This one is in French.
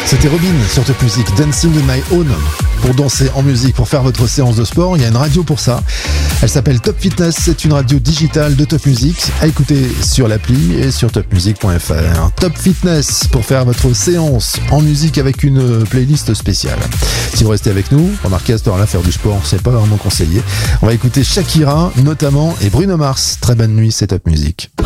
C'était Robin sur Top Music, Dancing in My Own. Pour danser en musique, pour faire votre séance de sport, il y a une radio pour ça. Elle s'appelle Top Fitness, c'est une radio digitale de Top Music à écouter sur l'appli et sur topmusic.fr. Top Fitness pour faire votre séance en musique avec une playlist spéciale. Si vous restez avec nous, remarquez à cette heure-là, faire du sport, c'est pas vraiment conseillé. On va écouter Shakira notamment et Bruno Mars. Très bonne nuit, c'est Top Music.